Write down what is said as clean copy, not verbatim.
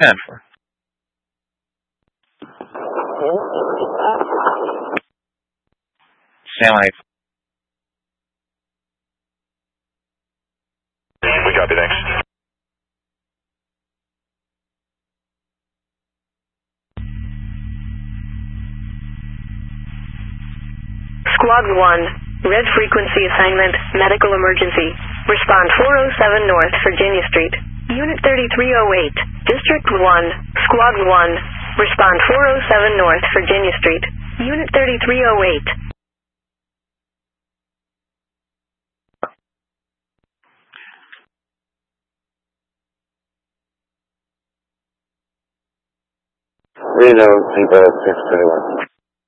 10 for? Stand by. We copy, thanks. Squad 1, red frequency assignment, medical emergency. Respond 407 North Virginia Street, Unit 3308, District 1, Squad 1. Respond 407 North Virginia Street, Unit 3308. Reno, Zebra 621.